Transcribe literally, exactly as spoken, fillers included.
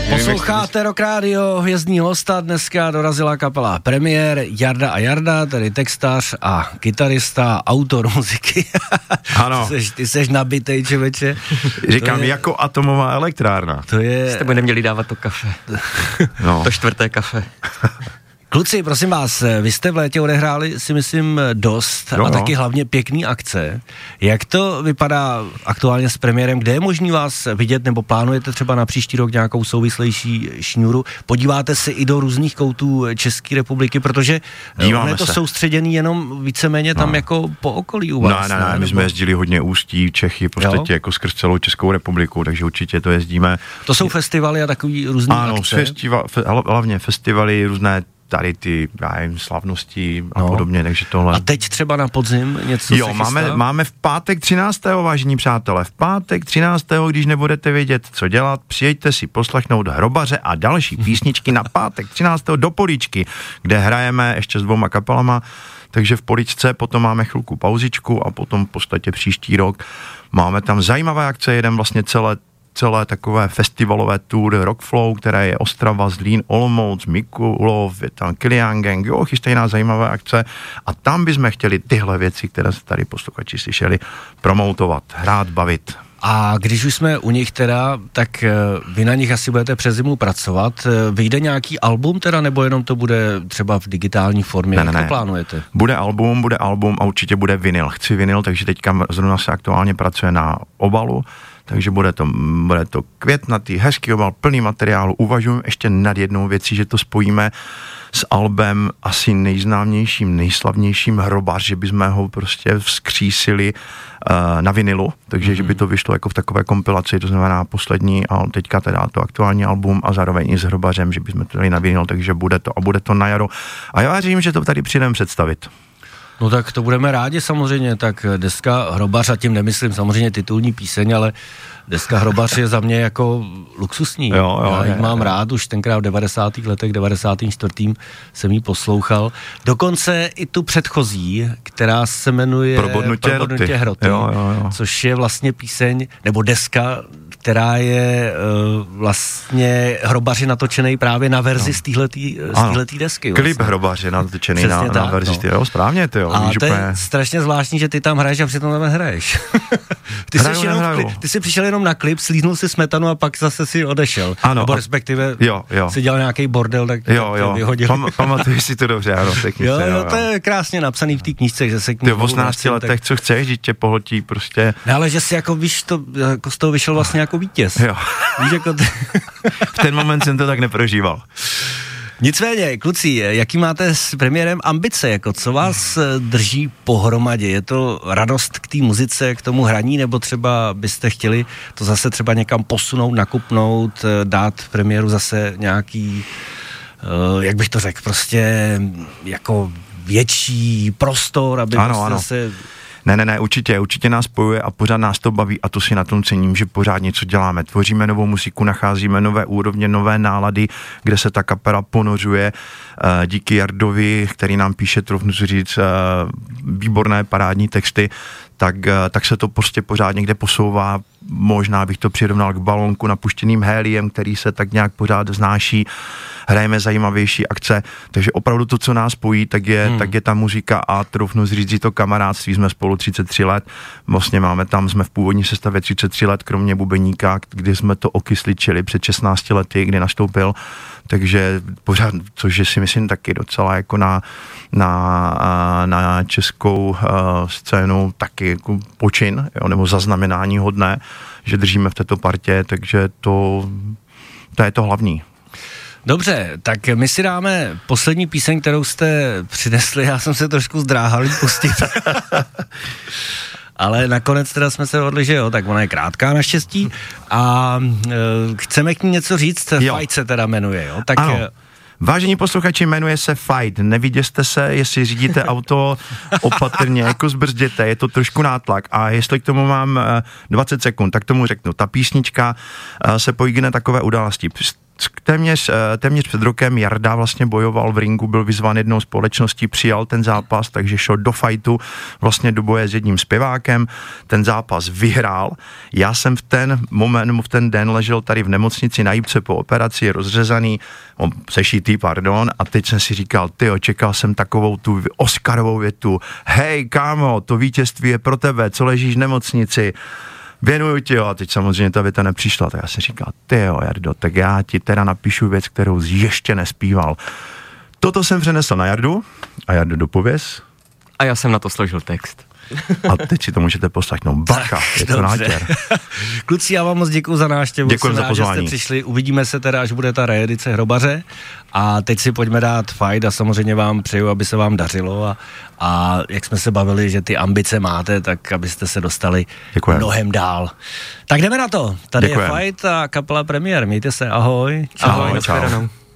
Posloucháte Rock Radio, hvězdní hosta, dneska dorazila kapela Premiér, Jarda a Jarda, tedy textař a kytarista, autor muziky. Ano. Ty seš, ty seš nabitej, čověče. Říkám, je, jako atomová elektrárna. To je... Jste by neměli dávat to kafe. No. To čtvrté kafe. Kluci, prosím vás, vy jste v létě odehráli, si myslím, dost no, a no. taky hlavně pěkný akce. Jak to vypadá aktuálně s premiérem? Kde je možný vás vidět, nebo plánujete třeba na příští rok nějakou souvislejší šňůru? Podíváte se i do různých koutů České republiky, protože Díváme je to se. soustředěný jenom víceméně tam no. jako po okolí u vás. Ne, ne, ne, my nebo... jsme jezdili hodně Ústí, Čechy, v podstatě jako skrz celou Českou republiku, takže určitě to jezdíme. To jsou festivaly a takový různý ano, akce? Ano, fe, hlavně festivaly, různé tady ty, já nevím, slavnosti a no. podobně, takže tohle. A teď třeba na podzim něco jo, se máme, chystá? máme v pátek třináctého vážení přátelé, v pátek třináctého když nebudete vědět, co dělat, přijďte si poslechnout Hrobaře a další písničky na pátek třináctého do Poličky, kde hrajeme ještě s dvouma kapelama, takže v Poličce potom máme chvilku pauzičku a potom v podstatě příští rok máme tam zajímavé akce, jeden vlastně celé celé takové festivalové tour Rockflow, které je Ostrava, Zlín, Olomouc, Mikulov, je tam Kilian Gang, jo, chystají nás zajímavé akce a tam bychom chtěli tyhle věci, které se tady posluchači slyšeli, promoutovat, hrát, bavit. A když už jsme u nich teda, tak vy na nich asi budete přes zimu pracovat. Vyjde nějaký album teda, nebo jenom to bude třeba v digitální formě? Ne, Jak ne, to ne. plánujete? Bude album, bude album a určitě bude vinyl. Chci vinyl, takže teďka zrovna se aktuálně pracuje na obalu, takže bude to, bude to květnatý, hezký obal, plný materiálu. Uvažujeme ještě nad jednou věcí, že to spojíme s albem asi nejznámějším, nejslavnějším Hrobař, že bychom ho prostě vzkřísili uh, na vinilu, takže mm-hmm. že by to vyšlo jako v takové kompilaci, to znamená poslední a teďka teda to aktuální album a zároveň i s Hrobařem, že bychom to dali na vinil, takže bude to a bude to na jaro. A já věřím, že to tady přijdeme představit. No tak to budeme rádi samozřejmě, tak deska Hrobař, a tím nemyslím samozřejmě titulní píseň, ale deska Hrobař je za mě jako luxusní. Jo, jo, Já ji je, mám je. rád, už tenkrát v devadesátých letech, devadesátém čtvrtém jsem ji poslouchal. Dokonce i tu předchozí, která se jmenuje Probodnutě hroty, hroty jo, jo, jo. což je vlastně píseň, nebo deska, která je uh, vlastně Hrobaři natočený právě na verzi no. z téhletý desky. Klip vlastně. Hrobaři natočený na, tak, na verzi, no. jo, správně to jo. A víš, to je úplně... strašně zvláštní, že ty tam hraješ a přitom tam nehraješ. ty, Hraju, jsi jenom nehraju. klip, ty jsi přišel jenom na klip, slíznul si smetanu a pak zase si odešel. Ano, Nebo a... respektive jo, jo. si dělal nějaký bordel, tak jo, to jo. vyhodil. Pam, pamatuji si to dobře, ano, v té knižce, jo, jo, jo, to je krásně napsaný v té knížce, že se k ní ty v osmnácti letech, tak... co chceš, že tě pohltí prostě. Ne, ale že si jako, víš, to, jako z toho vyšel vlastně jako vítěz. Jo. Víš, jako t... v ten moment jsem to tak neprožíval. Nicméně, kluci, jaký máte s premiérem ambice, jako co vás drží pohromadě? Je to radost k té muzice, k tomu hraní, nebo třeba byste chtěli to zase třeba někam posunout, nakupnout, dát premiéru zase nějaký, jak bych to řekl, prostě jako větší prostor, aby ano, prostě ano. zase... Ne, ne, ne, určitě, určitě nás spojuje a pořád nás to baví a to si na tom cením, že pořád něco děláme. Tvoříme novou muziku, nacházíme nové úrovně, nové nálady, kde se ta kapela ponořuje. Díky Jardovi, který nám píše, trochu říct, výborné parádní texty, tak, tak se to prostě pořád někde posouvá. Možná bych to přirovnal k balónku napuštěným héliem, který se tak nějak pořád vznáší. Hrajeme zajímavější akce, takže opravdu to, co nás spojí, tak je, hmm. tak je ta muzika a troufnu říct, že to kamarádství, jsme spolu třicet tři let, vlastně máme tam, jsme v původní sestavě třicet tři let, kromě bubeníka, kdy jsme to okysličili před šestnácti lety, kdy nastoupil, takže pořád, což je si myslím taky docela jako na, na, na českou uh, scénu taky jako počin, jo, nebo zaznamenání hodné, že držíme v této partě, takže to, to je to hlavní. Dobře, tak my si dáme poslední píseň, kterou jste přinesli, já jsem se trošku zdráhal jí pustit. Ale nakonec teda jsme se hodli, že jo, tak ona je krátká naštěstí a e, chceme k ní něco říct, jo. Fight se teda jmenuje, jo, tak... Ano. Vážení posluchači, jmenuje se Fight. Neviděste se, jestli řídíte auto opatrně, jako zbrzděte, je to trošku nátlak. A jestli k tomu mám dvacet sekund, tak tomu řeknu. Ta písnička se pojí na takové události. téměř, téměř před rokem Jarda vlastně bojoval v ringu, byl vyzván jednou společností, přijal ten zápas, takže šel do fajtu, vlastně do boje s jedním zpěvákem, ten zápas vyhrál. Já jsem v ten moment, v ten den ležel tady v nemocnici na Jipce po operaci, rozřezaný, sešitý, pardon, a teď jsem si říkal, tyjo, čekal jsem takovou tu Oscarovou větu, hej, kámo, to vítězství je pro tebe, co ležíš v nemocnici, věnuju ti, jo, a teď samozřejmě ta věta nepřišla, tak já jsem říkal, tyjo, Jardo, tak já ti teda napíšu věc, kterou jsi ještě nespíval. Toto jsem přenesl na Jardu a Jardo, dopověz. A já jsem na to složil text. A teď si to můžete poslechnout. Bacha, je to nátěr. Kluci, já vám moc děkuju za návštěvu. Děkuji za pozvání. Že jste přišli. Uvidíme se teda, až bude ta reedice Hrobaře. A teď si pojďme dát fajt a samozřejmě vám přeju, aby se vám dařilo a, a jak jsme se bavili, že ty ambice máte, tak abyste se dostali Děkujem. mnohem dál. Tak jdeme na to. Tady Děkujem. je fajt a kapela Premiér. Mějte se, ahoj. Ahoj, Ahoj, na čau. shledanou.